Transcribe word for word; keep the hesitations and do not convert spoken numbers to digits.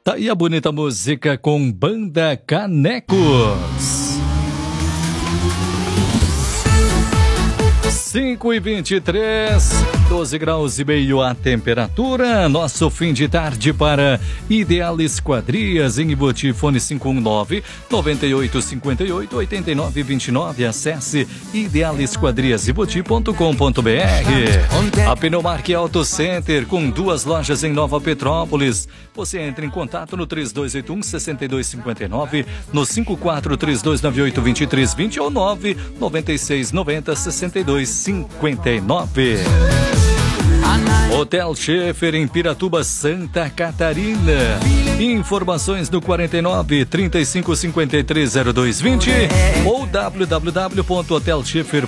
Tá aí a bonita música com Banda Canecos. cinco e vinte e três, doze graus e meio a temperatura. Nosso fim de tarde para Ideal Esquadrias em Ivoti, fone cinco um nove, nove oito cinco oito, oito nove dois nove. Acesse ideal esquadrias ivoti ponto com ponto br. A Pneumark Auto Center, com duas lojas em Nova Petrópolis. Você entra em contato no três dois oito um, seis dois cinco nove, no cinco quatro três dois nove oito dois três dois zero ou nove nove seis nove zero, seis dois cinquenta e nove. Hotel Schaefer em Piratuba, Santa Catarina. Informações no quarenta e nove, trinta e cinco, cinquenta e três, zero dois vinte ou w w w ponto hotel schaefer